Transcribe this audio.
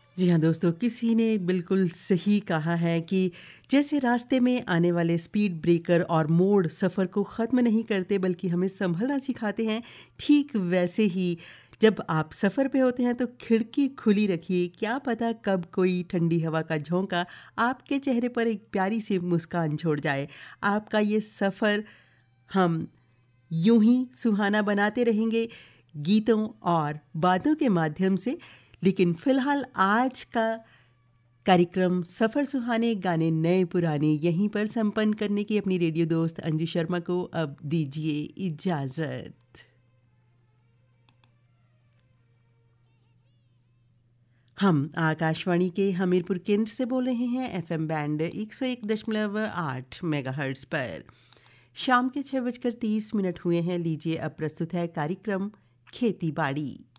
जी हाँ दोस्तों, किसी ने बिल्कुल सही कहा है कि जैसे रास्ते में आने वाले स्पीड ब्रेकर और मोड़ सफ़र को ख़त्म नहीं करते बल्कि हमें संभलना सिखाते हैं, ठीक वैसे ही जब आप सफ़र पे होते हैं तो खिड़की खुली रखिए। क्या पता कब कोई ठंडी हवा का झोंका आपके चेहरे पर एक प्यारी सी मुस्कान छोड़ जाए। आपका ये सफ़र हम यूं ही सुहाना बनाते रहेंगे गीतों और बातों के माध्यम से। लेकिन फिलहाल आज का कार्यक्रम सफ़र सुहाने गाने नए पुराने यहीं पर संपन्न करने की अपनी रेडियो दोस्त अंजू शर्मा को अब दीजिए इजाज़त। हम आकाशवाणी के हमीरपुर केंद्र से बोल रहे हैं, एफएम बैंड 101.8 मेगाहर्ट्ज़ पर। शाम के 6:30 हुए हैं। लीजिए अब प्रस्तुत है कार्यक्रम खेती बाड़ी।